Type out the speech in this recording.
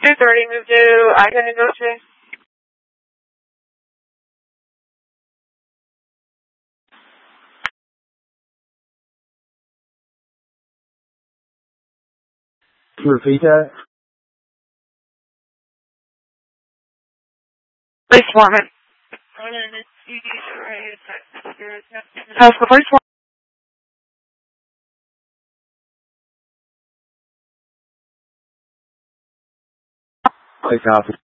2:30, move to I-10 negotiate. Repeat that. Police department. How's the police department? Copy.